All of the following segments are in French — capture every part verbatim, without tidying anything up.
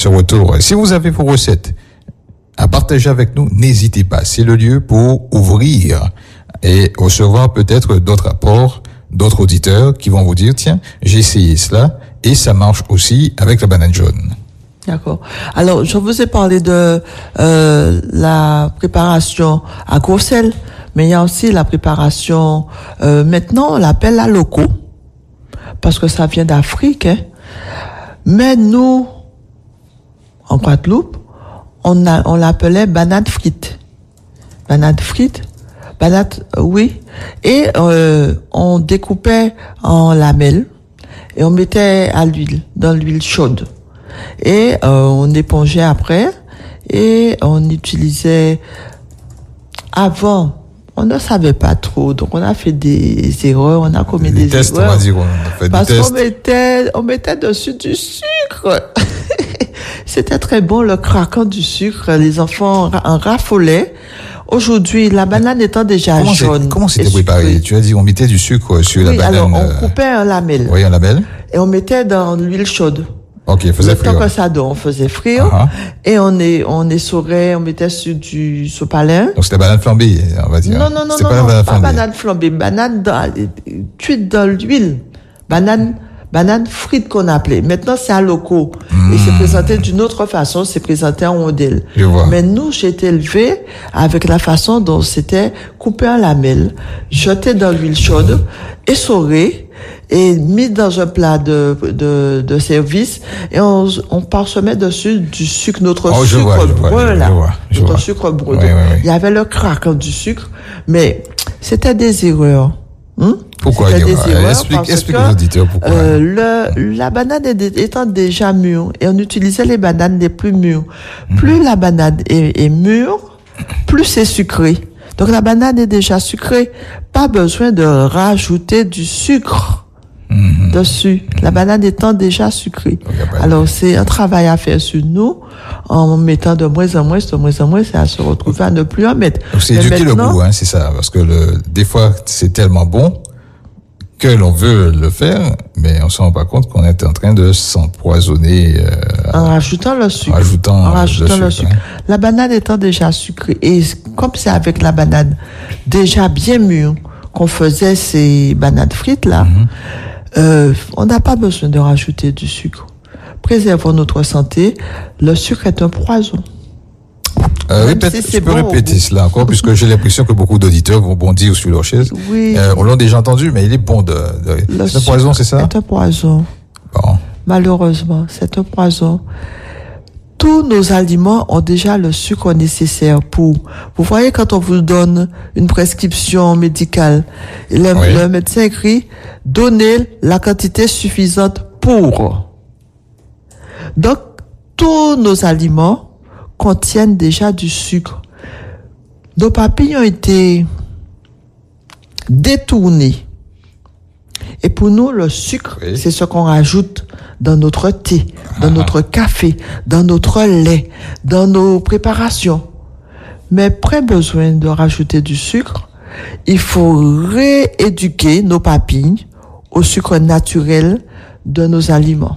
ce retour. Si vous avez vos recettes à partager avec nous, n'hésitez pas. C'est le lieu pour ouvrir et recevoir peut-être d'autres apports, d'autres auditeurs qui vont vous dire, tiens, j'ai essayé cela et ça marche aussi avec la banane jaune. D'accord. Alors, je vous ai parlé de euh, la préparation à gros sel, mais il y a aussi la préparation, euh, maintenant, on l'appelle la loco, parce que ça vient d'Afrique, hein. Mais nous, en Guadeloupe, on, a, on l'appelait banane frite. Banane frite, banane, euh, oui. Et euh, on découpait en lamelles et on mettait à l'huile, dans l'huile chaude. Et euh, on épongeait après et on utilisait... Avant, on ne savait pas trop, donc on a fait des erreurs, on a commis des, des tests, erreurs. On va dire, on a fait parce des tests. qu'on mettait, on mettait dessus du sucre. C'était très bon, le craquant du sucre. Les enfants en raffolaient. Aujourd'hui, la banane étant déjà comment jaune. C'est, comment c'était préparé? Tu as dit on mettait du sucre sur oui, la banane. Alors on euh... coupait un lamelle. Oui, un lamelle. Et on mettait dans l'huile chaude. Ok, faisait frire. Le temps que ça donne, on faisait frire. Uh-huh. Et on est, on essorait, on mettait sur du sopalin. Donc c'était banane flambée, on va dire. Non, non, non, c'était non, pas, non, banane, pas flambée. banane flambée. Banane dans, cuite dans l'huile. Banane, banane frite qu'on appelait. Maintenant, c'est à loco. Mmh. Et c'est présenté d'une autre façon, c'est présenté en rondelle. Je vois. Mais nous, j'ai été élevée avec la façon dont c'était coupé en lamelles, jeté dans l'huile chaude, essoré, et mis dans un plat de, de, de service, et on, on parsemait dessus du sucre, notre oh, sucre vois, brun, vois, là. Je vois, je notre vois. sucre brun. Oui, oui, oui. Il y avait le craquant du sucre, mais c'était des erreurs. Hum? Pourquoi C'était des erreurs Explique, explique que, aux auditeurs pourquoi. Euh, le, la banane étant déjà mûre, et on utilisait les bananes les plus mûres. Mmh. Plus la banane est, est mûre, plus c'est sucré. Donc la banane est déjà sucrée. Pas besoin de rajouter du sucre mmh. dessus. Mmh. La banane étant déjà sucrée. Okay, alors c'est un travail à faire sur nous, en mettant de moins en moins, de moins en moins, c'est à se retrouver à ne plus en mettre. Donc c'est éduquer le goût, hein, c'est ça. Parce que le, des fois, c'est tellement bon que l'on veut le faire, mais on se rend pas compte qu'on est en train de s'empoisonner euh, en rajoutant le sucre. En rajoutant, en rajoutant le, le sucre. sucre. Hein. La banane étant déjà sucrée, et comme c'est avec la banane déjà bien mûre qu'on faisait ces bananes frites là, mm-hmm. euh, on n'a pas besoin de rajouter du sucre. Préservons notre santé. Le sucre est un poison. Euh, répète, si tu peux bon répéter cela encore, puisque j'ai l'impression que beaucoup d'auditeurs vont bondir sur leur chaise. Oui. Euh, on l'a déjà entendu, mais il est bon de... de... C'est un poison, c'est ça? C'est un poison. Bon. Malheureusement, c'est un poison. Tous nos aliments ont déjà le sucre nécessaire pour... Vous voyez, quand on vous donne une prescription médicale, le, oui. le médecin écrit « Donnez la quantité suffisante pour... » Donc, tous nos aliments contiennent déjà du sucre. Nos papilles ont été détournées. Et pour nous, le sucre, oui. c'est ce qu'on rajoute dans notre thé, dans ah. notre café, dans notre lait, dans nos préparations. Mais pas besoin de rajouter du sucre. Il faut rééduquer nos papilles au sucre naturel de nos aliments.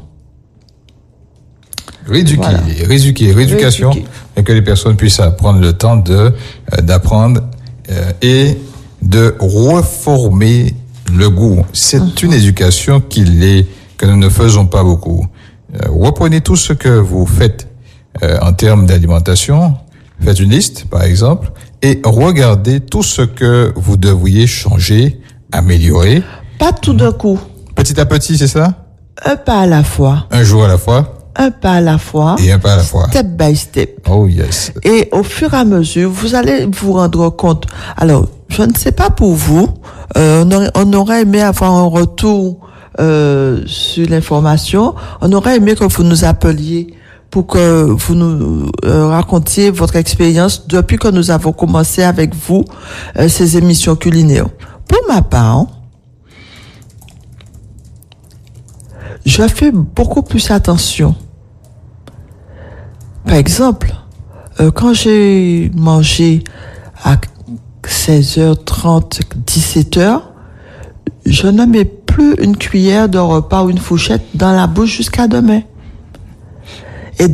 Rééduquer, voilà. rééduquer, rééducation, rééduquer. Et que les personnes puissent prendre le temps de euh, d'apprendre euh, et de reformer le goût. C'est uh-huh. une éducation qu'il est que nous ne faisons pas beaucoup. Euh, reprenez tout ce que vous faites euh, en termes d'alimentation, faites une liste par exemple, et regardez tout ce que vous devriez changer, améliorer. Pas tout d'un coup. Petit à petit, c'est ça? Un pas à la fois. Un jour à la fois. Un pas à la fois. Et un pas à la fois. Step by step. Oh yes. Et au fur et à mesure, vous allez vous rendre compte. Alors, je ne sais pas pour vous, euh, on, aurait, on aurait aimé avoir un retour euh, sur l'information. On aurait aimé que vous nous appeliez pour que vous nous euh, racontiez votre expérience depuis que nous avons commencé avec vous euh, ces émissions culinaires. Pour ma part, je fais beaucoup plus attention. Par exemple, euh, quand j'ai mangé à seize heures trente, dix-sept heures, je ne mets plus une cuillère de repas ou une fourchette dans la bouche jusqu'à demain.